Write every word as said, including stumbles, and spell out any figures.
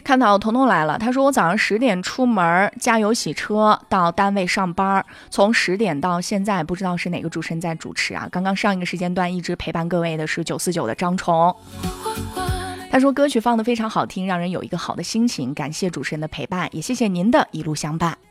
看到彤彤来了，他说我早上十点出门加油洗车到单位上班，从十点到现在不知道是哪个主持人在主持啊。刚刚上一个时间段一直陪伴各位的是九四九的张虫，他说歌曲放得非常好听，让人有一个好的心情，感谢主持人的陪伴，也谢谢您的一路相伴。